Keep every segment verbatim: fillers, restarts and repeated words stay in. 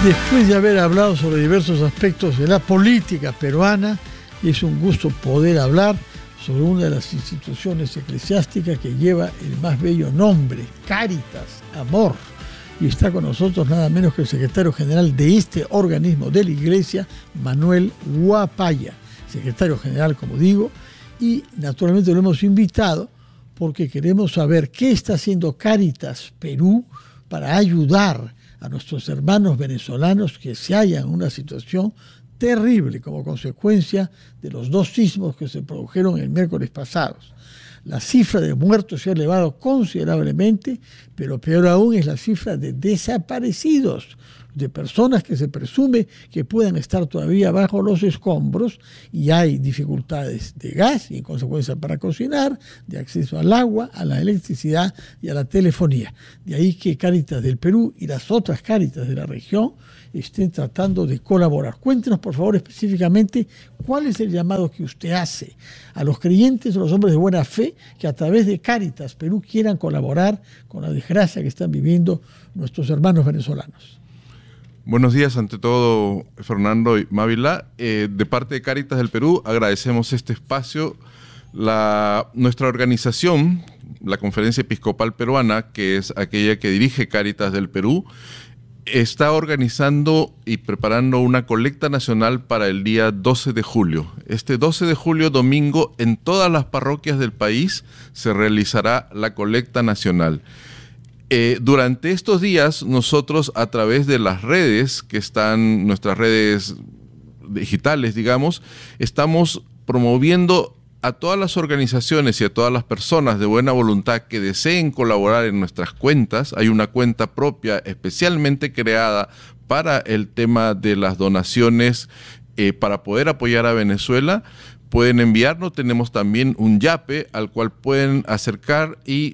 Después de haber hablado sobre diversos aspectos de la política peruana, es un gusto poder hablar sobre una de las instituciones eclesiásticas que lleva el más bello nombre, Cáritas, Amor. Y está con nosotros nada menos que el secretario general de este organismo de la Iglesia, Manuel Huapaya, secretario general, como digo, y naturalmente lo hemos invitado porque queremos saber qué está haciendo Cáritas Perú para ayudar a nuestros hermanos venezolanos que se hallan en una situación terrible como consecuencia de los dos sismos que se produjeron el miércoles pasado. La cifra de muertos se ha elevado considerablemente, pero peor aún es la cifra de desaparecidos, de personas que se presume que puedan estar todavía bajo los escombros, y hay dificultades de gas y en consecuencia para cocinar, de acceso al agua, a la electricidad y a la telefonía. De ahí que Cáritas del Perú y las otras Cáritas de la región estén tratando de colaborar. Cuéntenos, por favor, específicamente cuál es el llamado que usted hace a los creyentes, a los hombres de buena fe, que a través de Cáritas Perú quieran colaborar con la desgracia que están viviendo nuestros hermanos venezolanos. Buenos días, ante todo, Fernando y Mávila. Eh, de parte de Cáritas del Perú, agradecemos este espacio. La, nuestra organización, la Conferencia Episcopal Peruana, que es aquella que dirige Cáritas del Perú, está organizando y preparando una colecta nacional para el día doce de julio. Este doce de julio, domingo, en todas las parroquias del país se realizará la colecta nacional. Eh, durante estos días, nosotros a través de las redes, que están nuestras redes digitales, digamos, estamos promoviendo a todas las organizaciones y a todas las personas de buena voluntad que deseen colaborar en nuestras cuentas. Hay una cuenta propia especialmente creada para el tema de las donaciones eh, para poder apoyar a Venezuela. Pueden enviarnos, tenemos también un yape al cual pueden acercar y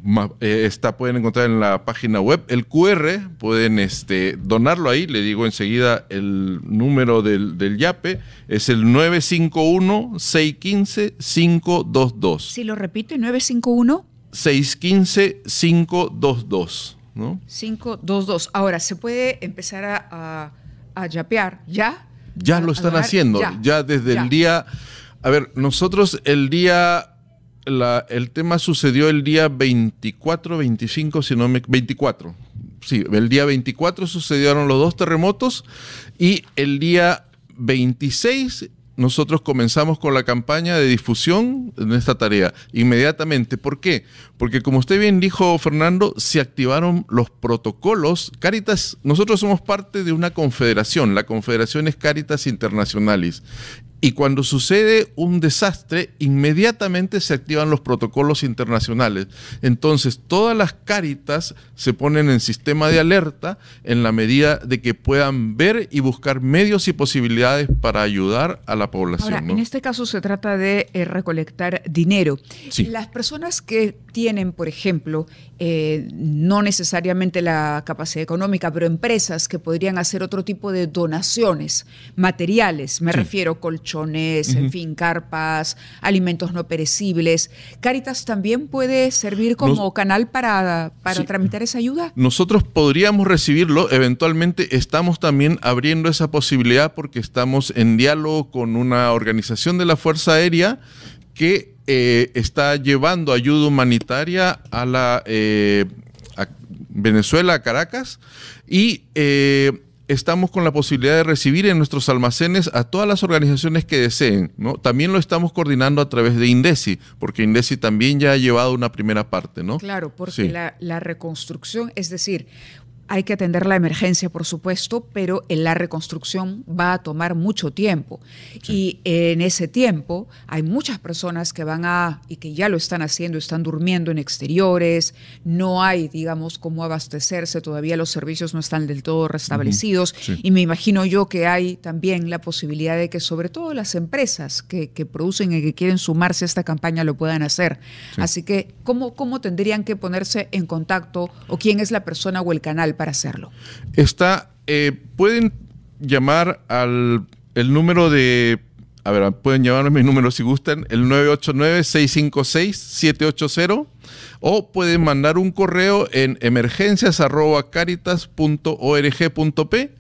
eh, está, pueden encontrar en la página web el cu erre, pueden este, donarlo ahí. Le digo enseguida el número del, del yape, es el nueve cinco uno, seis uno cinco, cinco dos dos. Si lo repite, nueve cinco uno. seis uno cinco, cinco dos dos, ¿no? cinco dos dos. Ahora, ¿se puede empezar a, a, a yapear ya? Ya a, lo están donar, haciendo, ya, ya desde ya. el día... A ver, nosotros el día... La, el tema sucedió el día veinticuatro, veinticinco, si no me... veinticuatro. Sí, el día veinticuatro sucedieron los dos terremotos y el día veintiséis nosotros comenzamos con la campaña de difusión en esta tarea inmediatamente. ¿Por qué? Porque como usted bien dijo, Fernando, se activaron los protocolos. Cáritas, nosotros somos parte de una confederación, la confederación es Cáritas Internacionalis. Y cuando sucede un desastre, inmediatamente se activan los protocolos internacionales. Entonces, todas las Cáritas se ponen en sistema de alerta en la medida de que puedan ver y buscar medios y posibilidades para ayudar a la población. Ahora, ¿no? En este caso se trata de eh, recolectar dinero. Sí. Las personas que tienen, por ejemplo, eh, no necesariamente la capacidad económica, pero empresas que podrían hacer otro tipo de donaciones materiales, me Sí. refiero colchones, Uh-huh. en fin, carpas, alimentos no perecibles. ¿Cáritas también puede servir como Nos, canal para, para sí. tramitar esa ayuda? Nosotros podríamos recibirlo, eventualmente estamos también abriendo esa posibilidad porque estamos en diálogo con una organización de la Fuerza Aérea que eh, está llevando ayuda humanitaria a la eh, a Venezuela, a Caracas, y eh, estamos con la posibilidad de recibir en nuestros almacenes a todas las organizaciones que deseen, ¿no? También lo estamos coordinando a través de INDECI, porque INDECI también ya ha llevado una primera parte, ¿no? Claro, porque Sí. la, la reconstrucción, es decir, hay que atender la emergencia, por supuesto, pero en la reconstrucción va a tomar mucho tiempo. Sí. Y en ese tiempo hay muchas personas que van a, y que ya lo están haciendo, están durmiendo en exteriores, no hay, digamos, cómo abastecerse, todavía los servicios no están del todo restablecidos. Uh-huh. Sí. Y me imagino yo que hay también la posibilidad de que sobre todo las empresas que, que producen y que quieren sumarse a esta campaña lo puedan hacer. Sí. Así que, ¿cómo, cómo tendrían que ponerse en contacto o quién es la persona o el canal para hacerlo? Está, eh, pueden llamar al el número de, a ver, pueden llamarme mi número si gustan, el nueve ocho nueve, seis cinco seis, siete ocho cero, o pueden mandar un correo en emergencias arroba caritas punto org punto p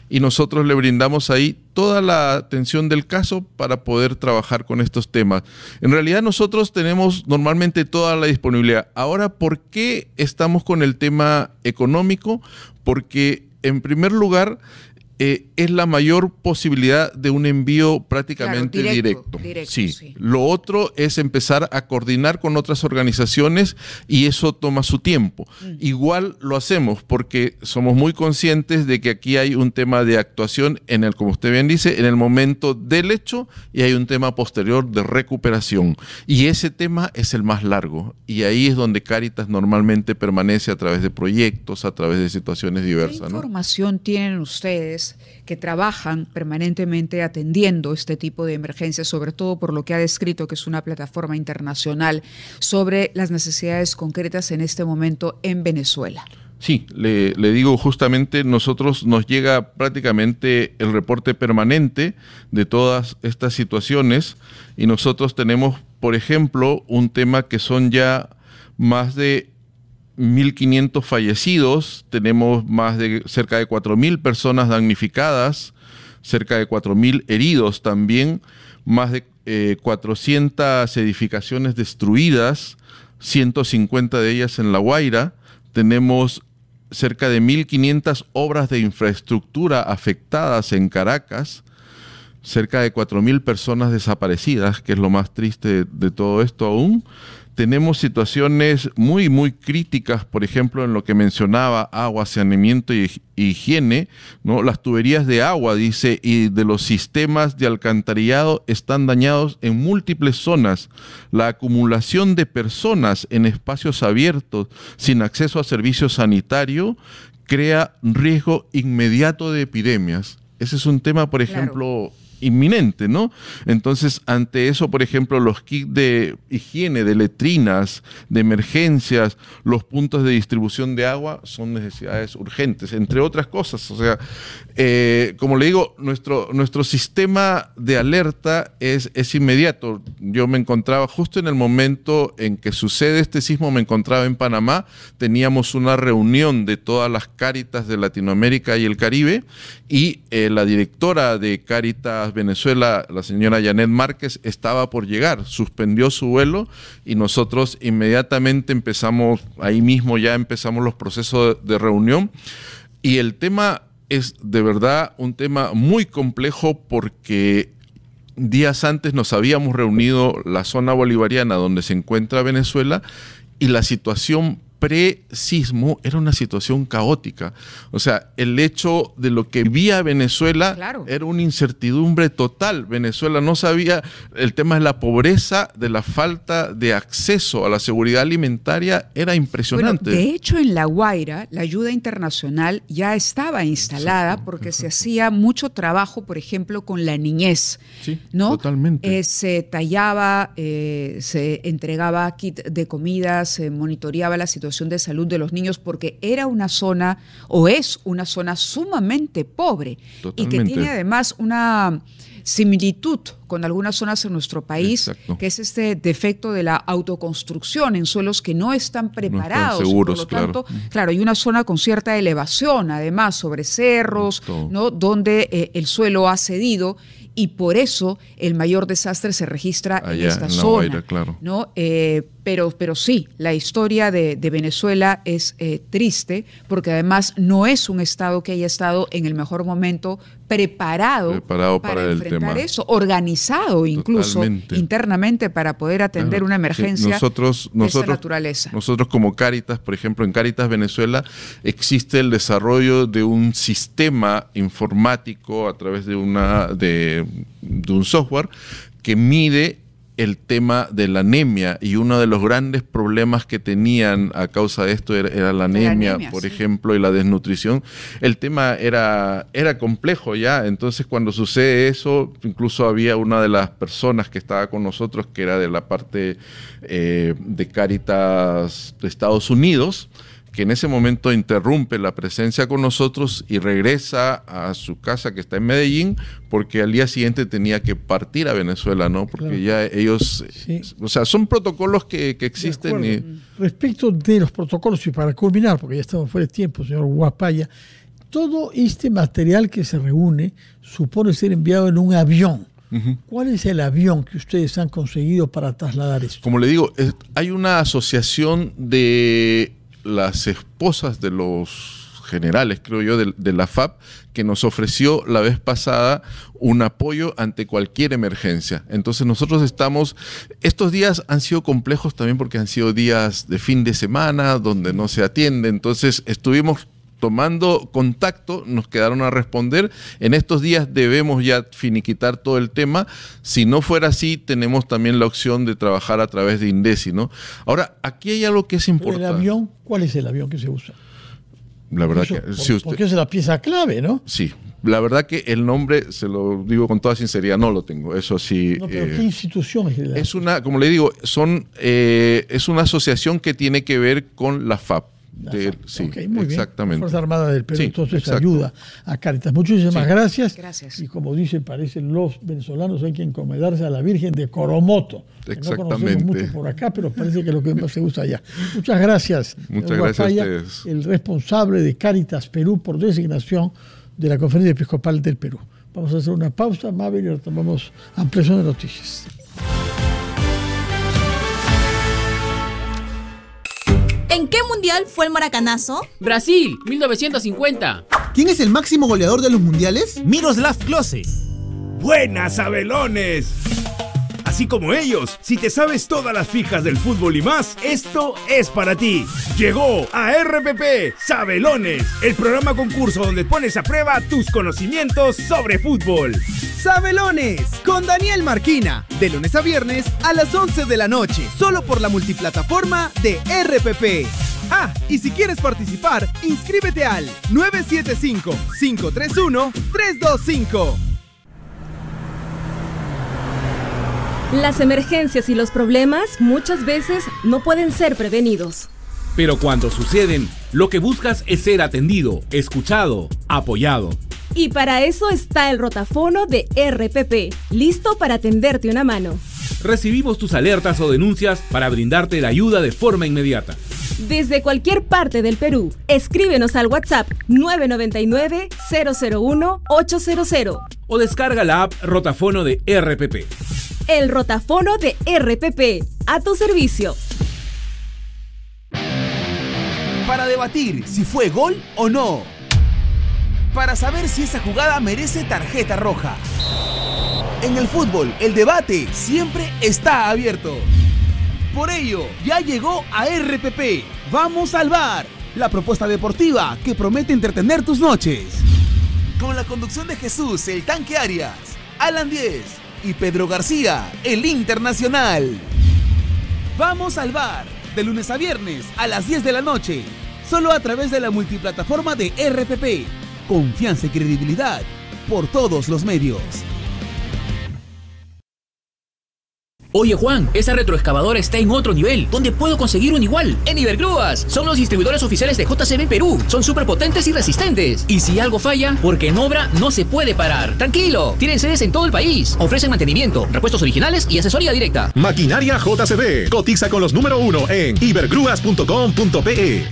y nosotros le brindamos ahí toda la atención del caso para poder trabajar con estos temas. En realidad nosotros tenemos normalmente toda la disponibilidad. Ahora, ¿por qué estamos con el tema económico? Porque en primer lugar, Eh, es la mayor posibilidad de un envío prácticamente claro, directo, directo. directo sí. sí. Lo otro es empezar a coordinar con otras organizaciones y eso toma su tiempo. Mm. Igual lo hacemos porque somos muy conscientes de que aquí hay un tema de actuación en el, como usted bien dice, en el momento del hecho y hay un tema posterior de recuperación. Y ese tema es el más largo y ahí es donde Cáritas normalmente permanece a través de proyectos, a través de situaciones diversas. ¿Qué ¿no? información tienen ustedes que trabajan permanentemente atendiendo este tipo de emergencias, sobre todo por lo que ha descrito que es una plataforma internacional, sobre las necesidades concretas en este momento en Venezuela? Sí, le, le digo justamente, nosotros nos llega prácticamente el reporte permanente de todas estas situaciones y nosotros tenemos, por ejemplo, un tema que son ya más de mil quinientos fallecidos, tenemos más de cerca de cuatro mil personas damnificadas, cerca de cuatro mil heridos también, más de eh, cuatrocientas edificaciones destruidas, ciento cincuenta de ellas en La Guaira, tenemos cerca de mil quinientas obras de infraestructura afectadas en Caracas, cerca de cuatro mil personas desaparecidas, que es lo más triste de, de todo esto aún. Tenemos situaciones muy, muy críticas, por ejemplo, en lo que mencionaba, agua, saneamiento y higiene, ¿no? Las tuberías de agua, dice, y de los sistemas de alcantarillado están dañados en múltiples zonas. La acumulación de personas en espacios abiertos sin acceso a servicio sanitario crea riesgo inmediato de epidemias. Ese es un tema, por ejemplo, claro, inminente, ¿no? Entonces, ante eso, por ejemplo, los kits de higiene, de letrinas, de emergencias, los puntos de distribución de agua son necesidades urgentes, entre otras cosas. O sea, eh, como le digo, nuestro, nuestro sistema de alerta es, es inmediato. Yo me encontraba justo en el momento en que sucede este sismo, me encontraba en Panamá, teníamos una reunión de todas las Cáritas de Latinoamérica y el Caribe y eh, la directora de Cáritas Venezuela, la señora Janet Márquez, estaba por llegar, suspendió su vuelo y nosotros inmediatamente empezamos, ahí mismo ya empezamos los procesos de, de reunión y el tema es de verdad un tema muy complejo porque días antes nos habíamos reunido la zona bolivariana donde se encuentra Venezuela y la situación pre-sismo era una situación caótica. O sea, el hecho de lo que vivía Venezuela, claro, era una incertidumbre total. Venezuela no sabía, el tema de la pobreza, de la falta de acceso a la seguridad alimentaria era impresionante. Bueno, de hecho, en La Guaira, la ayuda internacional ya estaba instalada, exacto, porque exacto, se hacía mucho trabajo, por ejemplo, con la niñez. Sí, ¿no? Totalmente. Eh, se tallaba, eh, se entregaba kit de comida, se monitoreaba la situación de salud de los niños porque era una zona o es una zona sumamente pobre. Totalmente. Y que tiene además una similitud con algunas zonas en nuestro país, exacto, que es este defecto de la autoconstrucción en suelos que no están preparados. No están seguros, por lo tanto, claro. claro, hay una zona con cierta elevación, además, sobre cerros, ¿no? Donde eh, el suelo ha cedido y por eso el mayor desastre se registra allá, en esta en zona. Guaira, claro. ¿no? Eh, pero, pero sí, la historia de, de Venezuela es eh, triste porque además no es un Estado que haya estado en el mejor momento preparado, preparado para, para enfrentar el tema. Eso, organizado incluso totalmente, internamente para poder atender claro, una emergencia sí, nosotros, de nosotros, esa naturaleza. Nosotros como Cáritas, por ejemplo, en Cáritas Venezuela existe el desarrollo de un sistema informático a través de, una, de, de un software que mide el tema de la anemia y uno de los grandes problemas que tenían a causa de esto era, era la anemia, la anemia por sí. ejemplo, y la desnutrición. El tema era, era complejo ya, entonces cuando sucede eso, incluso había una de las personas que estaba con nosotros que era de la parte eh, de Cáritas de Estados Unidos, que en ese momento interrumpe la presencia con nosotros y regresa a su casa que está en Medellín porque al día siguiente tenía que partir a Venezuela, ¿no? Porque claro, ya ellos, sí, o sea, son protocolos que, que existen. Y... Respecto de los protocolos, y para culminar, porque ya estamos fuera de tiempo, señor Guapaya, todo este material que se reúne supone ser enviado en un avión. Uh-huh. ¿Cuál es el avión que ustedes han conseguido para trasladar esto? Como le digo, es, hay una asociación de las esposas de los generales, creo yo, de, de la F A P, que nos ofreció la vez pasada un apoyo ante cualquier emergencia. Entonces nosotros estamos, estos días han sido complejos también porque han sido días de fin de semana donde no se atiende, entonces estuvimos tomando contacto, nos quedaron a responder. En estos días debemos ya finiquitar todo el tema. Si no fuera así, tenemos también la opción de trabajar a través de INDECI, ¿no? Ahora, aquí hay algo que es importante. ¿El avión? ¿Cuál es el avión que se usa? La verdad Eso, que por, si usted, porque es la pieza clave, ¿no? Sí, la verdad que el nombre, se lo digo con toda sinceridad, no lo tengo. Eso sí. No, pero eh, ¿qué institución es? La... Es una, como le digo, son eh, es una asociación que tiene que ver con la F A P. La De, F A P. sí, Okay, muy exactamente. Bien. Fuerza Armada del Perú, Sí, entonces exacto. ayuda a Cáritas. Muchísimas Sí. gracias. Gracias. Y como dice, parecen los venezolanos, hay que encomendarse a la Virgen de Coromoto. Que no conocemos mucho por acá, pero parece que es lo que más se usa allá. Muchas gracias. Muchas gracias a Guapaya, ustedes. el responsable de Cáritas Perú por designación de la Conferencia Episcopal del Perú. Vamos a hacer una pausa, Mabel, y retomamos ampliación de noticias. ¿En qué mundial fue el maracanazo? Brasil, mil novecientos cincuenta. ¿Quién es el máximo goleador de los mundiales? Miroslav Klose. ¡Buenas, Sabelones! Así como ellos, si te sabes todas las fijas del fútbol y más, esto es para ti. Llegó a R P P Sabelones, el programa concurso donde pones a prueba tus conocimientos sobre fútbol. Sabelones, con Daniel Marquina, de lunes a viernes a las once de la noche, solo por la multiplataforma de R P P. Ah, y si quieres participar, inscríbete al nueve siete cinco, cinco tres uno, tres dos cinco. Las emergencias y los problemas muchas veces no pueden ser prevenidos. Pero cuando suceden, lo que buscas es ser atendido, escuchado, apoyado. Y para eso está el rotafono de R P P, listo para atenderte una mano. Recibimos tus alertas o denuncias para brindarte la ayuda de forma inmediata. Desde cualquier parte del Perú, escríbenos al WhatsApp nueve nueve nueve, cero cero uno, ocho cero cero. O descarga la app Rotafono de R P P. El rotafono de R P P, a tu servicio. Para debatir si fue gol o no. Para saber si esa jugada merece tarjeta roja. En el fútbol, el debate siempre está abierto. Por ello, ya llegó a R P P. Vamos al bar, la propuesta deportiva que promete entretener tus noches. Con la conducción de Jesús, el Tanque Arias, Alan Diez y Pedro García, el Internacional. Vamos al bar, de lunes a viernes a las diez de la noche, solo a través de la multiplataforma de R P P. Confianza y credibilidad por todos los medios. Oye Juan, esa retroexcavadora está en otro nivel. ¿Dónde puedo conseguir un igual? En Ibergrúas. Son los distribuidores oficiales de J C B Perú. Son súper potentes y resistentes. Y si algo falla, porque en obra no se puede parar. Tranquilo, tienen sedes en todo el país. Ofrecen mantenimiento, repuestos originales y asesoría directa. Maquinaria J C B. Cotiza con los número uno en ibergrúas punto com punto pe.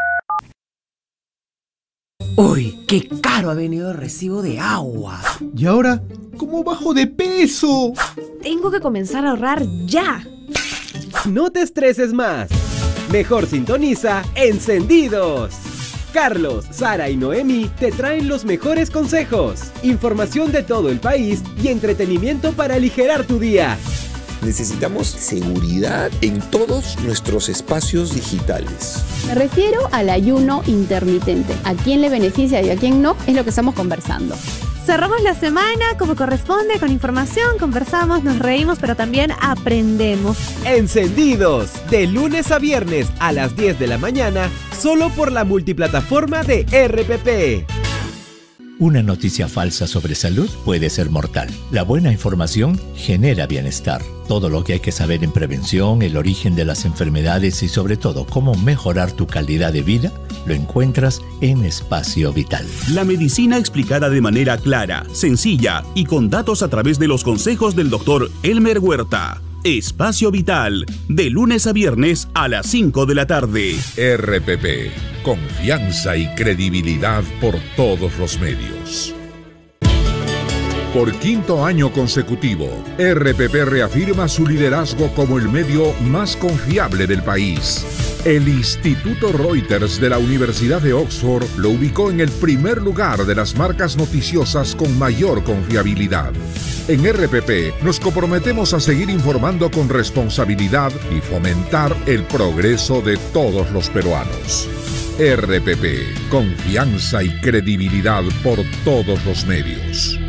Uy, qué caro ha venido el recibo de agua. ¿Y ahora cómo bajo de peso? Tengo que comenzar a ahorrar ya. No te estreses más. Mejor sintoniza Encendidos. Carlos, Sara y Noemi te traen los mejores consejos, información de todo el país y entretenimiento para aligerar tu día. Necesitamos seguridad en todos nuestros espacios digitales. Me refiero al ayuno intermitente. ¿A quién le beneficia y a quién no? Es lo que estamos conversando. Cerramos la semana como corresponde, con información, conversamos, nos reímos, pero también aprendemos. Encendidos, de lunes a viernes a las diez de la mañana, solo por la multiplataforma de R P P. Una noticia falsa sobre salud puede ser mortal. La buena información genera bienestar. Todo lo que hay que saber en prevención, el origen de las enfermedades y sobre todo cómo mejorar tu calidad de vida, lo encuentras en Espacio Vital. La medicina explicada de manera clara, sencilla y con datos a través de los consejos del doctor Elmer Huerta. Espacio Vital, de lunes a viernes a las cinco de la tarde. R P P, confianza y credibilidad por todos los medios. Por quinto año consecutivo, R P P reafirma su liderazgo como el medio más confiable del país. El Instituto Reuters de la Universidad de Oxford lo ubicó en el primer lugar de las marcas noticiosas con mayor confiabilidad. En R P P nos comprometemos a seguir informando con responsabilidad y fomentar el progreso de todos los peruanos. R P P, confianza y credibilidad por todos los medios.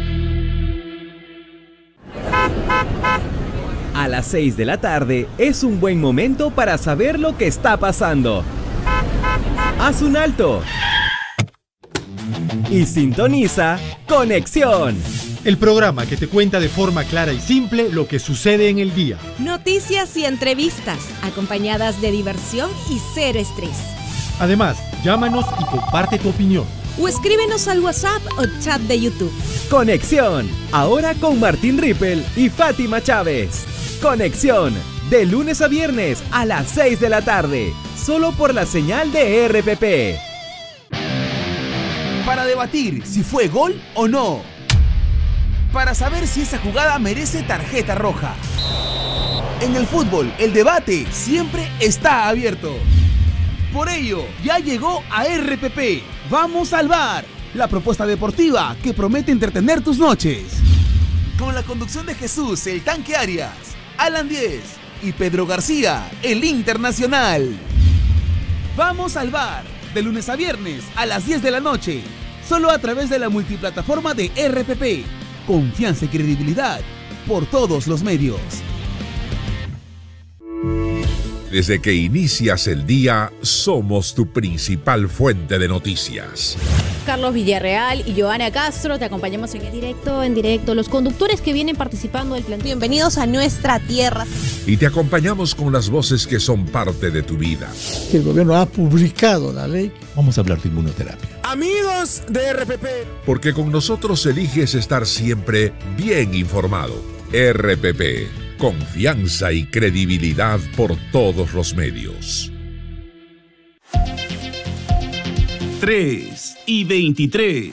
A las seis de la tarde es un buen momento para saber lo que está pasando. Haz un alto y sintoniza Conexión, el programa que te cuenta de forma clara y simple lo que sucede en el día. Noticias y entrevistas, acompañadas de diversión y cero estrés. Además, llámanos y comparte tu opinión. O escríbenos al WhatsApp o chat de YouTube. Conexión, ahora con Martín Rippel y Fátima Chávez. Conexión, de lunes a viernes a las seis de la tarde, solo por la señal de R P P. Para debatir si fue gol o no. Para saber si esa jugada merece tarjeta roja. En el fútbol, el debate siempre está abierto. Por ello, ya llegó a R P P. Vamos al bar, la propuesta deportiva que promete entretener tus noches. Con la conducción de Jesús, el Tanque Arias, Alan Diez y Pedro García, el Internacional. Vamos al bar, de lunes a viernes a las diez de la noche, solo a través de la multiplataforma de R P P. Confianza y credibilidad por todos los medios. Desde que inicias el día, somos tu principal fuente de noticias. Carlos Villarreal y Joana Castro, te acompañamos en el directo, en directo. Los conductores que vienen participando del plan. Bienvenidos a nuestra tierra. Y te acompañamos con las voces que son parte de tu vida. El gobierno ha publicado la ley. Vamos a hablar de inmunoterapia. Amigos de R P P. Porque con nosotros eliges estar siempre bien informado. R P P, confianza y credibilidad por todos los medios. tres y veintitrés.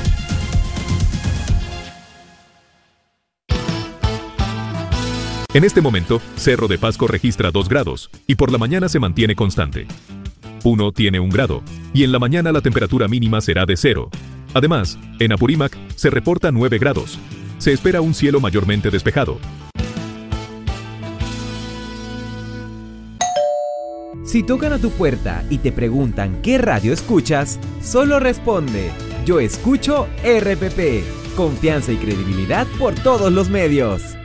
En este momento, Cerro de Pasco registra dos grados y por la mañana se mantiene constante. Puno tiene un grado y en la mañana la temperatura mínima será de cero. Además, en Apurímac se reporta nueve grados. Se espera un cielo mayormente despejado. Si tocan a tu puerta y te preguntan qué radio escuchas, solo responde: yo escucho R P P. Confianza y credibilidad por todos los medios.